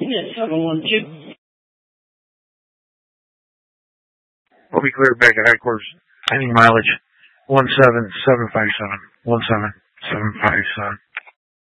Yes, 712. We'll be clear back at headquarters. Any mileage, 17757. 17757.